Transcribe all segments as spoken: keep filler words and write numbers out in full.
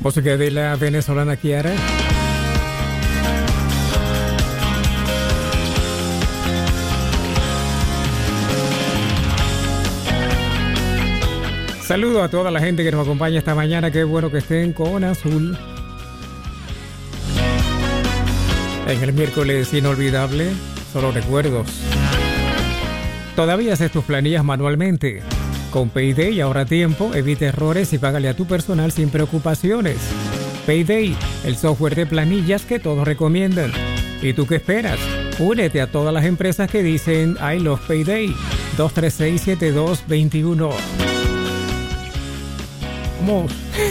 Música de la venezolana Kiara. Saludo a toda la gente que nos acompaña esta mañana. Qué bueno que estén con Azul. En el miércoles inolvidable, solo recuerdos. Todavía haces tus planillas manualmente. Con Payday ahorra tiempo, evita errores y págale a tu personal sin preocupaciones. Payday, el software de planillas que todos recomiendan. ¿Y tú qué esperas? Únete a todas las empresas que dicen I love Payday. dos tres seis, siete dos dos uno. Vamos.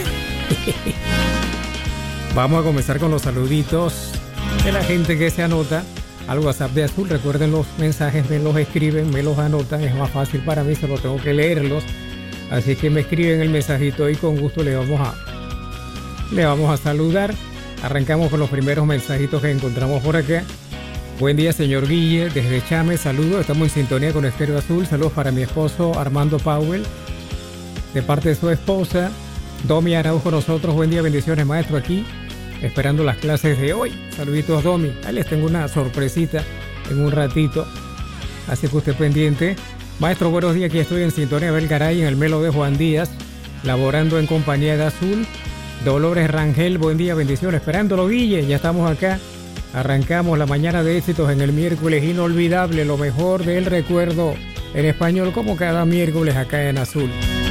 Vamos a comenzar con los saluditos de la gente que se anota al WhatsApp de Azul. Recuerden, los mensajes me los escriben, me los anotan. Es más fácil para mí, solo tengo que leerlos. Así que me escriben el mensajito y con gusto le vamos a, le vamos a saludar. Arrancamos con los primeros mensajitos que encontramos por acá. Buen día, señor Guille, desde Chame, saludos. Estamos en sintonía con Estéreo Azul. Saludos para mi esposo Armando Powell, de parte de su esposa Domi Araujo. Nosotros, buen día, bendiciones, maestro, aquí esperando las clases de hoy. Saluditos, Domi. Ahí les tengo una sorpresita en un ratito, así que usted pendiente. Maestro, buenos días, aquí estoy en sintonía Belgaray, en el Melo de Juan Díaz, laborando en compañía de Azul. Dolores Rangel, buen día, bendiciones, esperándolo, Guille. Ya estamos acá, arrancamos la mañana de éxitos en el miércoles inolvidable, lo mejor del recuerdo en español, como cada miércoles acá en Azul.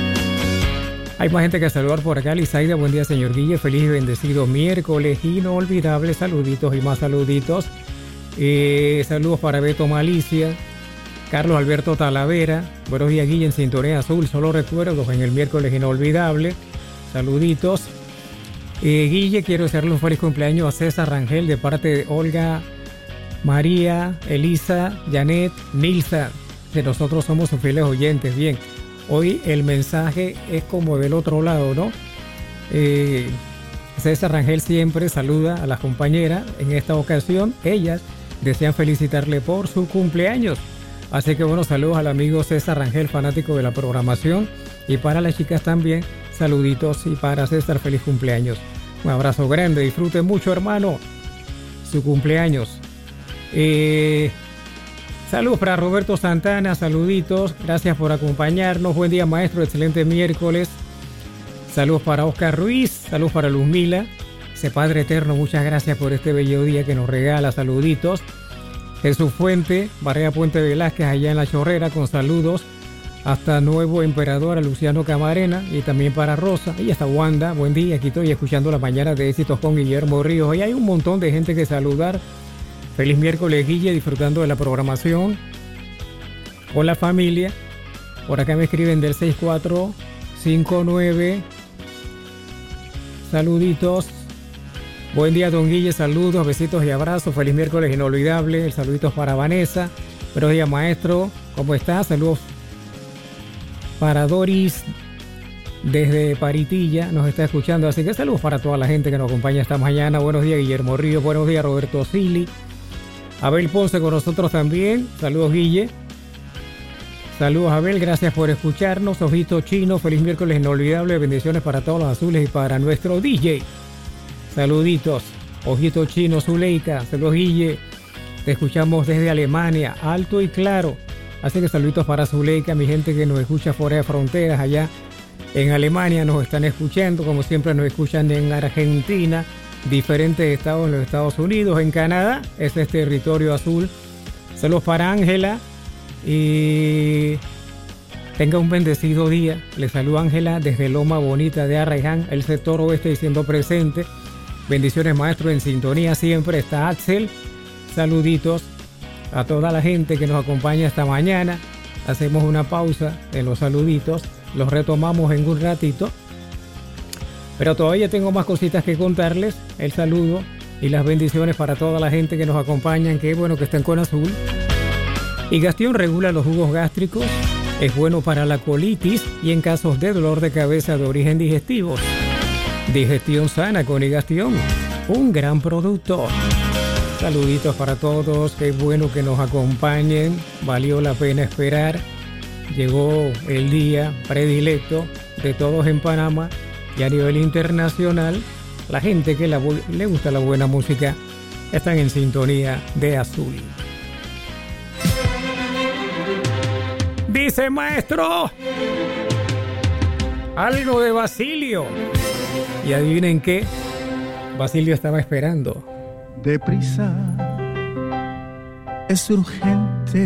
Hay más gente que saludar por acá. Lizaida, buen día, señor Guille. Feliz y bendecido miércoles inolvidable. Saluditos y más saluditos. Eh, saludos para Beto Malicia. Carlos Alberto Talavera. Buenos días, Guille, en sintonía Azul. Solo recuerdos en el miércoles inolvidable. Saluditos. Eh, Guille, quiero hacerle un feliz cumpleaños a César Rangel de parte de Olga, María, Elisa, Janet, Nilsa. Que nosotros somos sus fieles oyentes. Bien. Hoy el mensaje es como del otro lado, ¿no? Eh, César Rangel siempre saluda a las compañeras. En esta ocasión, ellas desean felicitarle por su cumpleaños. Así que bueno, saludos al amigo César Rangel, fanático de la programación. Y para las chicas también, saluditos. Y para César, feliz cumpleaños. Un abrazo grande, disfrute mucho, hermano, su cumpleaños. Eh... Saludos para Roberto Santana, saluditos, gracias por acompañarnos. Buen día, maestro, excelente miércoles. Saludos para Oscar Ruiz, saludos para Luzmila. Ese Padre Eterno, muchas gracias por este bello día que nos regala, saluditos. Jesús Fuente, Barrea Puente Velázquez, allá en La Chorrera, con saludos. Hasta Nuevo Emperador, a Luciano Camarena, y también para Rosa. Y hasta Wanda, buen día, aquí estoy escuchando la mañana de éxitos con Guillermo Ríos. Y hay un montón de gente que saludar. Feliz miércoles, Guille, disfrutando de la programación con la familia. Por acá me escriben del seis cuatro cinco nueve. Saluditos. Buen día, don Guille, saludos, besitos y abrazos. Feliz miércoles inolvidable. El saluditos para Vanessa. Buenos días, maestro, ¿cómo está? Saludos para Doris desde Paritilla, nos está escuchando. Así que saludos para toda la gente que nos acompaña esta mañana. Buenos días, Guillermo Ríos. Buenos días, Roberto Sili. Abel Ponce con nosotros también. Saludos, Guille. Saludos, Abel. Gracias por escucharnos. Ojito Chino. Feliz miércoles inolvidable. Bendiciones para todos los azules y para nuestro D J. Saluditos. Ojito Chino, Zuleika. Saludos, Guille. Te escuchamos desde Alemania. Alto y claro. Así que saluditos para Zuleika. Mi gente que nos escucha fuera de fronteras. Allá en Alemania nos están escuchando. Como siempre nos escuchan en Argentina. Diferentes estados en los Estados Unidos, en Canadá, este es territorio azul. Saludos para Ángela y tenga un bendecido día. Le saluda Ángela desde Loma Bonita de Arraiján, el sector oeste, diciendo presente. Bendiciones, maestro, en sintonía siempre está Axel. Saluditos a toda la gente que nos acompaña esta mañana. Hacemos una pausa en los saluditos, los retomamos en un ratito. Pero todavía tengo más cositas que contarles. El saludo y las bendiciones para toda la gente que nos acompañan. Qué bueno que estén con Azul. Y Gastión regula los jugos gástricos. Es bueno para la colitis y en casos de dolor de cabeza de origen digestivo. Digestión sana con Igastión. Un gran producto. Saluditos para todos. Qué bueno que nos acompañen. Valió la pena esperar. Llegó el día predilecto de todos en Panamá y a nivel internacional. La gente que la, le gusta la buena música están en sintonía de Azul. Dice maestro, algo de Basilio. Y adivinen qué, Basilio estaba esperando. Deprisa, es urgente.